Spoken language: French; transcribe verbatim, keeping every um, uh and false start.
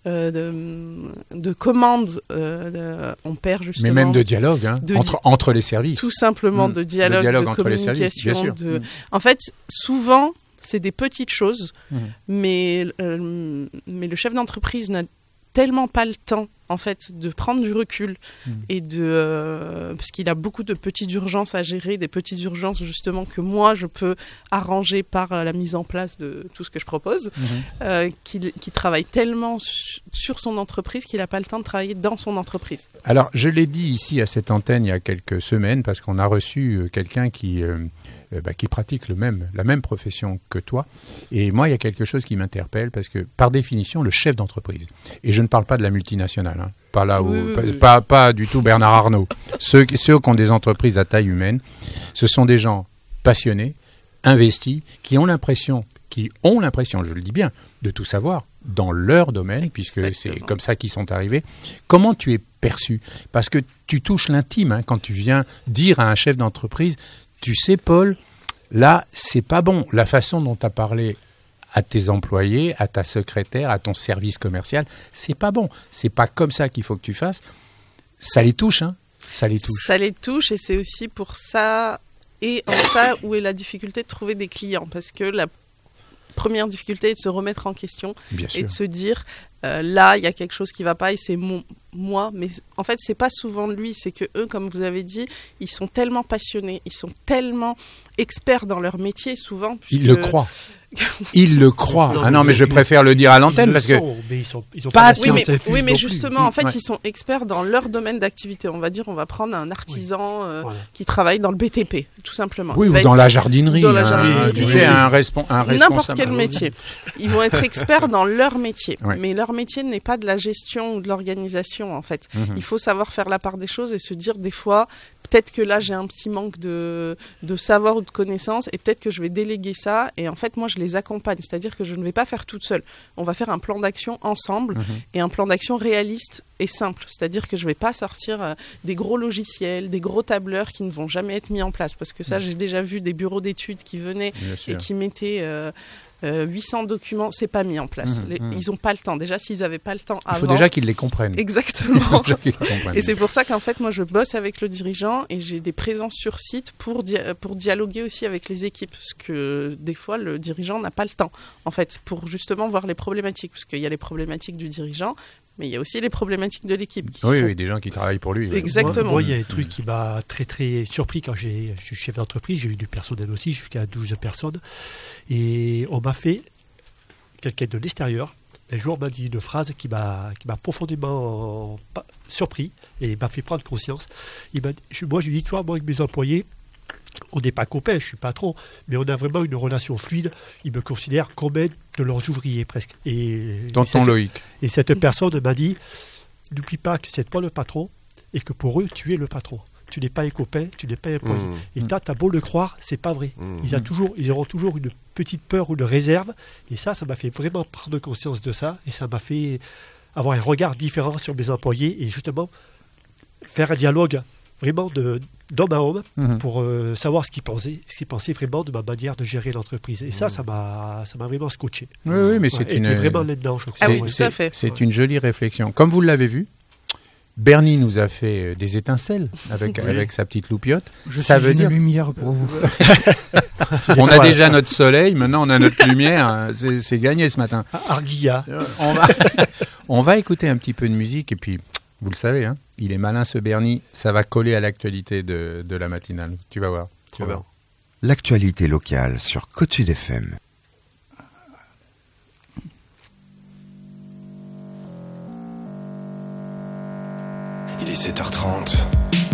euh, de, de commandes, euh, de, on perd justement... Mais même de dialogue, hein, de, entre, entre les services. Tout simplement, mmh. de dialogue, dialogue de entre communication. Les services, bien sûr. De... Mmh. En fait, souvent, c'est des petites choses, mmh. mais, euh, mais le chef d'entreprise n'a tellement pas le temps, en fait, de prendre du recul mmh. et de... Euh, parce qu'il a beaucoup de petites urgences à gérer, des petites urgences, justement, que moi, je peux arranger par la mise en place de tout ce que je propose, mmh. euh, qu'il, qu'il travaille tellement su- sur son entreprise qu'il n'a pas le temps de travailler dans son entreprise. Alors, je l'ai dit ici à cette antenne il y a quelques semaines, parce qu'on a reçu euh, quelqu'un qui... Euh, Euh, bah, qui pratique le même, la même profession que toi. Et moi, il y a quelque chose qui m'interpelle parce que, par définition, le chef d'entreprise, et je ne parle pas de la multinationale, hein, pas là où, oui, oui, pas, oui. Pas, pas du tout Bernard Arnault. Ceux, ceux qui ont des entreprises à taille humaine, ce sont des gens passionnés, investis, qui ont l'impression, qui ont l'impression, je le dis bien, de tout savoir dans leur domaine, puisque Exactement. C'est comme ça qu'ils sont arrivés. Comment tu es perçu ? Parce que tu touches l'intime hein, quand tu viens dire à un chef d'entreprise, tu sais, Paul, là, c'est pas bon. La façon dont tu as parlé à tes employés, à ta secrétaire, à ton service commercial, c'est pas bon. C'est pas comme ça qu'il faut que tu fasses. Ça les touche, hein ? Ça les touche. Ça les touche et c'est aussi pour ça, et en ça, où est la difficulté de trouver des clients. Parce que la première difficulté est de se remettre en question Bien et sûr. De se dire, euh, là, il y a quelque chose qui ne va pas et c'est mon... moi, mais en fait, c'est pas souvent lui, c'est que eux, comme vous avez dit, ils sont tellement passionnés, ils sont tellement experts dans leur métier, souvent. Puisque... Ils le croient. Ils le croient. Non, ah non, mais, mais je préfère le dire à l'antenne parce que sont, mais ils sont, ils ont pas. pas oui, mais, oui, mais justement, en fait, ouais. ils sont experts dans leur domaine d'activité. On va dire, on va prendre un artisan oui. euh, voilà. qui travaille dans le B T P, tout simplement. Oui, ou dans la jardinerie. Dans la jardinerie. Tu sais, un, respon- un responsable. N'importe quel métier. Ils vont être experts dans leur métier, ouais. mais leur métier n'est pas de la gestion ou de l'organisation, en fait. Mm-hmm. Il faut savoir faire la part des choses et se dire des fois. Peut-être que là, j'ai un petit manque de, de savoir ou de connaissances et peut-être que je vais déléguer ça. Et en fait, moi, je les accompagne. C'est-à-dire que je ne vais pas faire toute seule. On va faire un plan d'action ensemble mmh. et un plan d'action réaliste et simple. C'est-à-dire que je ne vais pas sortir euh, des gros logiciels, des gros tableurs qui ne vont jamais être mis en place. Parce que ça, mmh. j'ai déjà vu des bureaux d'études qui venaient et qui mettaient... Euh, Euh, huit cents documents, c'est pas mis en place. Mmh, les, mmh. Ils n'ont pas le temps. Déjà, s'ils n'avaient pas le temps avant... Il faut déjà qu'ils les comprennent. Exactement. qu'ils les comprennent. Et c'est pour ça qu'en fait, moi, je bosse avec le dirigeant et j'ai des présences sur site pour, di- pour dialoguer aussi avec les équipes. Parce que des fois, le dirigeant n'a pas le temps, en fait, pour justement voir les problématiques. Parce qu'il y a les problématiques du dirigeant, mais il y a aussi les problématiques de l'équipe. Qui oui, sont... oui, des gens qui travaillent pour lui. Exactement. Moi, il y a un truc qui m'a très, très surpris quand j'ai, je suis chef d'entreprise. J'ai eu du personnel aussi, jusqu'à douze personnes. Et on m'a fait... quelqu'un de l'extérieur, un jour m'a dit une phrase qui m'a, qui m'a profondément surpris et m'a fait prendre conscience. Il m'a, moi, je lui ai dit, toi, moi, avec mes employés, on n'est pas copains, je suis patron, mais on a vraiment une relation fluide. Ils me considèrent comme un de leurs ouvriers, presque. Et, Tonton et Loïc. Et cette personne m'a dit, n'oublie pas que c'est toi le patron et que pour eux, tu es le patron. Tu n'es pas un copain, tu n'es pas un employé. Mmh. Et t'as, t'as beau le croire, c'est pas vrai. Mmh. Ils, a toujours, ils auront toujours une petite peur ou une réserve. Et ça, ça m'a fait vraiment prendre conscience de ça. Et ça m'a fait avoir un regard différent sur mes employés. Et justement, faire un dialogue vraiment de, d'homme à homme mmh. pour euh, savoir ce qu'ils pensaient, ce qu'ils pensaient vraiment de ma manière de gérer l'entreprise. Et ça, mmh. ça m'a, ça m'a vraiment scotché. Oui, oui, mais c'est ouais, une... vraiment là-dedans, je crois. Ah oui, ouais. tout à fait. C'est, c'est une jolie réflexion. Comme vous l'avez vu, Bernie nous a fait des étincelles avec, oui. avec sa petite loupiote. Je ça suis veut une dire lumière pour vous. On a déjà notre soleil, maintenant on a notre lumière. C'est, c'est gagné ce matin. Arguilla. On va, on va écouter un petit peu de musique et puis, vous le savez, hein, il est malin ce Bernie. Ça va coller à l'actualité de, de la matinale. Tu vas voir. Tu vas voir. L'actualité locale sur Côte-Sud F M. Il est sept heures trente.